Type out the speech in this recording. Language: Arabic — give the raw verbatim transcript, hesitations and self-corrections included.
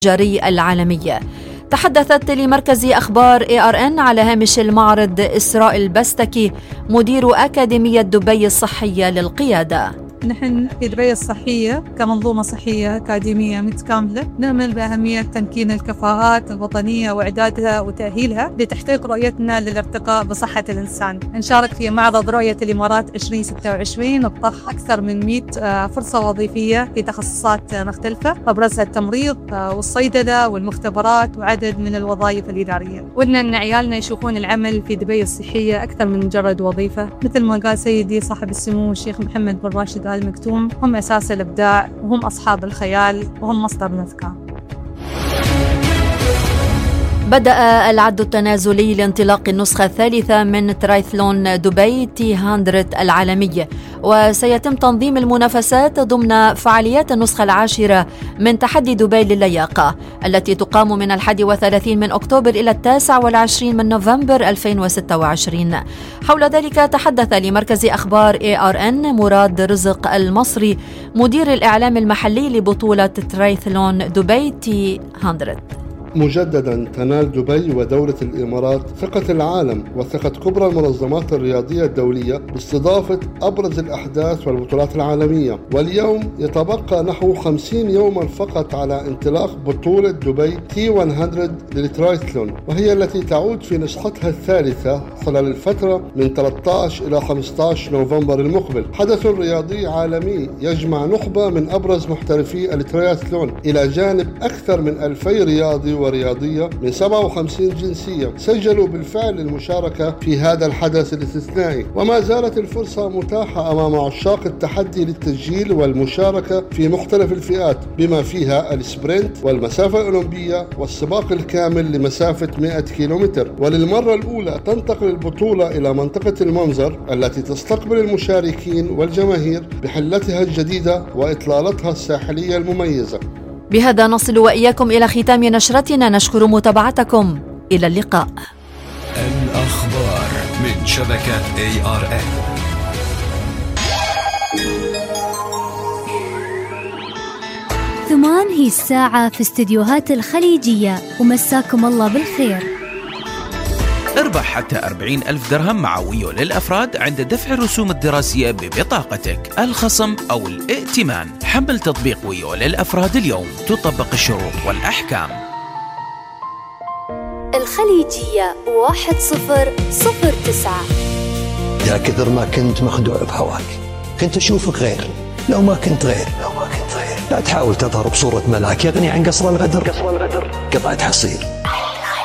التجاري العالمي. تحدثت لمركز أخبار إيه آر إن على هامش المعرض إسراء البستكي مدير أكاديمية دبي الصحية للقيادة. نحن في دبي الصحية كمنظومة صحية أكاديمية متكاملة نؤمن بأهمية تمكين الكفاءات الوطنية وإعدادها وتأهيلها لتحقيق رؤيتنا للارتقاء بصحة الإنسان. نشارك في معرض رؤية الإمارات عشرين ستة وعشرين وطرح أكثر من مئة فرصة وظيفية في تخصصات مختلفة أبرزها التمريض والصيدلة والمختبرات وعدد من الوظائف الإدارية. ودنا أن عيالنا يشوفون العمل في دبي الصحية أكثر من مجرد وظيفة، مثل ما قال سيدي صاحب السمو الشيخ محمد بن راشد آل مكتوم، هم أساس الإبداع وهم أصحاب الخيال وهم مصدر الأذكار. بدأ العد التنازلي لانطلاق النسخة الثالثة من ترايثلون دبي تي مئة العالمي، وسيتم تنظيم المنافسات ضمن فعاليات النسخة العاشرة من تحدي دبي للياقة التي تقام من الحادي والثلاثين من أكتوبر إلى التاسع والعشرين من نوفمبر ألفين وستة وعشرين. حول ذلك تحدث لمركز أخبار إيه آر إن مراد رزق المصري مدير الإعلام المحلي لبطولة ترايثلون دبي تي مئة. مجددا تنال دبي ودولة الإمارات ثقة العالم وثقة كبرى المنظمات الرياضية الدولية باستضافة أبرز الأحداث والبطولات العالمية، واليوم يتبقى نحو خمسين يوما فقط على انطلاق بطولة دبي تي مئة للترايثلون، وهي التي تعود في نسختها الثالثة خلال الفترة من ثلاثة عشر إلى خمسة عشر نوفمبر المقبل. حدث رياضي عالمي يجمع نخبة من أبرز محترفي الترايثلون إلى جانب أكثر من ألفي رياضي ورياضية من سبعة وخمسين جنسية سجلوا بالفعل المشاركة في هذا الحدث الاستثنائي، وما زالت الفرصة متاحة أمام عشاق التحدي للتسجيل والمشاركة في مختلف الفئات بما فيها السبرنت والمسافة الأولمبية والسباق الكامل لمسافة مئة كيلومتر. وللمرة الأولى تنتقل البطولة إلى منطقة المنظر التي تستقبل المشاركين والجماهير بحلتها الجديدة وإطلالتها الساحلية المميزة. بهذا نصل وإياكم إلى ختام نشرتنا، نشكر متابعتكم، إلى اللقاء. الأخبار من شبكة إيه آر إن. ثمان هي الساعة في استديوهات الخليجية، ومساكم الله بالخير. اربح حتى أربعين ألف درهم مع ويو للأفراد عند دفع الرسوم الدراسية ببطاقتك، الخصم أو الائتمان. حمل تطبيق ويو للأفراد اليوم، تطبق الشروط والأحكام. الخليجية واحد صفر صفر تسعة. يا كثر ما كنت مخدوع بهواك، كنت أشوفك غير. لو ما كنت غير لو ما كنت غير لا تحاول تظهر بصورة ملاك يغني عن قصر الغدر. قصر الغدر قطعة حصير